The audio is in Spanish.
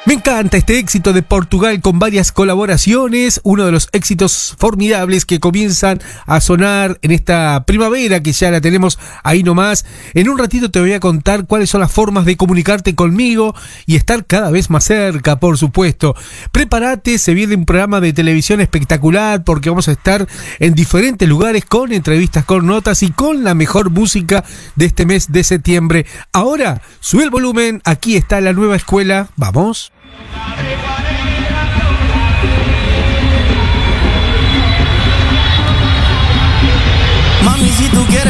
Me encanta este éxito de Portugal con varias colaboraciones, uno de los éxitos formidables que comienzan a sonar en esta primavera que ya la tenemos ahí nomás. En un ratito te voy a contar cuáles son las formas de comunicarte conmigo y estar cada vez más cerca, por supuesto. Prepárate, se viene un programa de televisión espectacular porque vamos a estar en diferentes lugares con entrevistas, con notas y con la mejor música de este mes de septiembre. Ahora, sube el volumen, aquí está la nueva escuela, vamos. Mami, si tú quieres